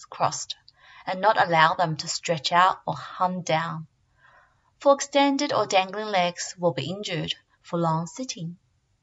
crossed and not allow them to stretch out or hang down. For extended or dangling legs will be injured for long sitting.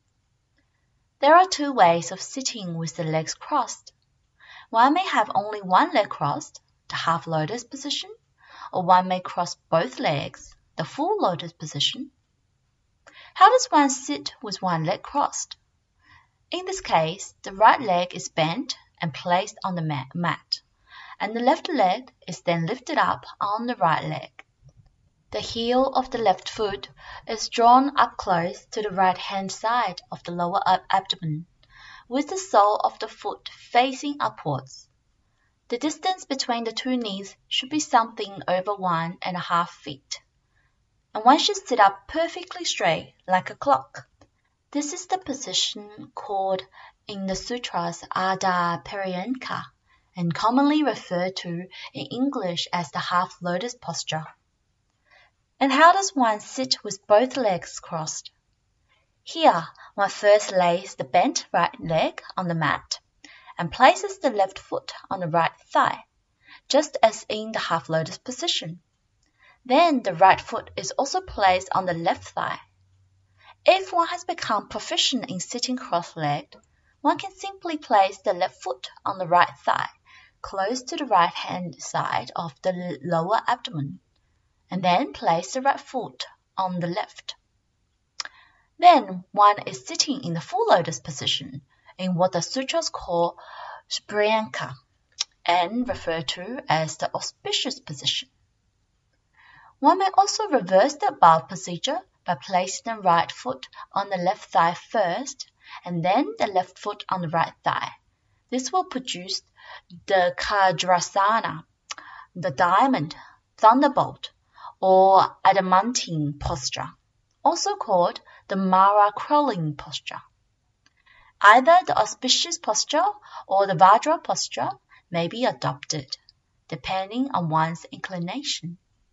There are two ways of sitting with the legs crossed. One may have only one leg crossed, the half lotus position, or one may cross both legs, the full lotus position. How does one sit with one leg crossed? In this case, the right leg is bent and placed on the mat, and the left leg is then lifted up on the right leg. The heel of the left foot is drawn up close to the right-hand side of the lower abdomen, with the sole of the foot facing upwards. The distance between the two knees should be something over 1.5 feet, and one should sit up perfectly straight like a clock. This is the position called in the sutras Ardha Paryanka, and commonly referred to in English as the half lotus posture. And how does one sit with both legs crossed? Here, one first lays the bent right leg on the mat and places the left foot on the right thigh, just as in the half lotus position. Then the right foot is also placed on the left thigh. If one has become proficient in sitting cross-legged, one can simply place the left foot on the right thigh, close to the right-hand side of the lower abdomen, and then place the right foot on the left. Then one is sitting in the full lotus position, in what the sutras call Paryanka, and refer to as the auspicious position. One may also reverse the above procedure by placing the right foot on the left thigh first, and then the left foot on the right thigh. This will produce the Vajrasana, the diamond, thunderbolt, or adamantine posture, also called the Mara crawling posture. Either the auspicious posture or the Vajra posture may be adopted, depending on one's inclination.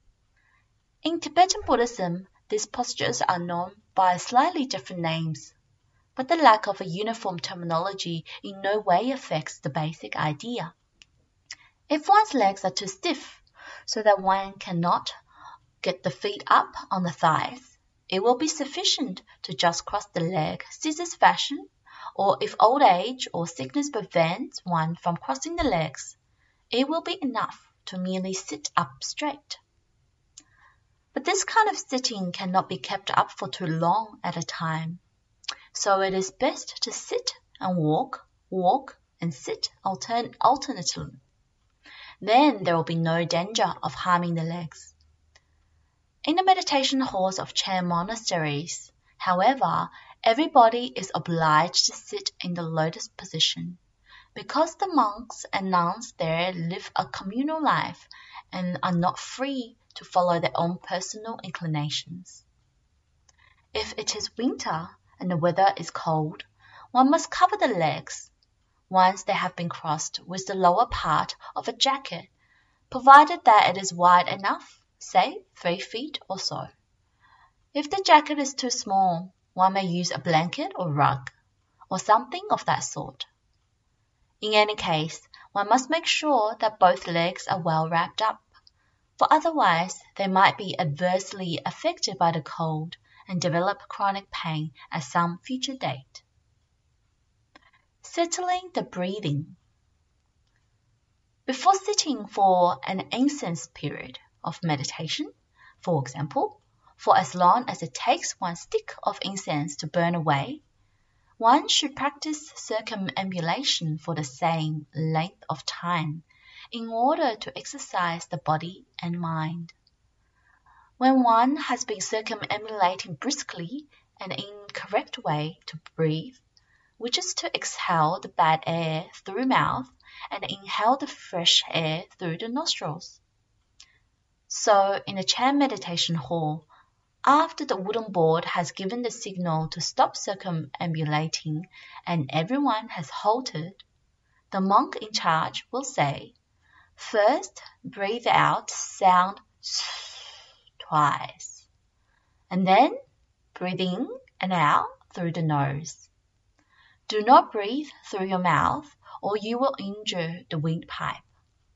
In Tibetan Buddhism, these postures are known by slightly different names, but the lack of a uniform terminology in no way affects the basic idea. If one's legs are too stiff, so that one cannot get the feet up on the thighs, it will be sufficient to just cross the leg scissors fashion, or if old age or sickness prevents one from crossing the legs, it will be enough to merely sit up straight. But this kind of sitting cannot be kept up for too long at a time, so it is best to sit and walk and sit alternately. Then there will be no danger of harming the legs. In the meditation halls of Chan monasteries, however, everybody is obliged to sit in the lotus position, because the monks and nuns there live a communal life and are not free to follow their own personal inclinations. If it is winter and the weather is cold, one must cover the legs, once they have been crossed, with the lower part of a jacket, provided that it is wide enough, say 3 feet or so. If the jacket is too small, one may use a blanket or rug, or something of that sort. In any case, one must make sure that both legs are well wrapped up, for otherwise they might be adversely affected by the cold and develop chronic pain at some future date. Settling the breathing. Before sitting for an incense period of meditation, for example, for as long as it takes one stick of incense to burn away, one should practice circumambulation for the same length of time in order to exercise the body and mind. When one has been circumambulating briskly and in the correct way to breathe, which is to exhale the bad air through mouth and inhale the fresh air through the nostrils. So in the Chan meditation hall, after the wooden board has given the signal to stop circumambulating and everyone has halted, the monk in charge will say, "First, breathe out sound twice, and then breathe in and out through the nose. Do not breathe through your mouth or you will injure the windpipe."